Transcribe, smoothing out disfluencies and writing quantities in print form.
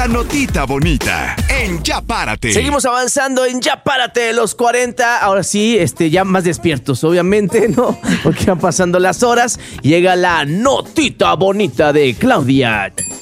la notita bonita en Ya Párate. Seguimos avanzando en Ya Párate, los 40. Ahora sí, ya más despiertos, obviamente, ¿no? Porque van pasando las horas. Llega la notita bonita de Claudia.